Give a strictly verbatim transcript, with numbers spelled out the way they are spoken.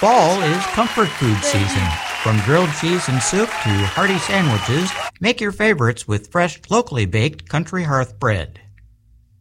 Fall is comfort food season. From grilled cheese and soup to hearty sandwiches, make your favorites with fresh, locally baked Country Hearth bread.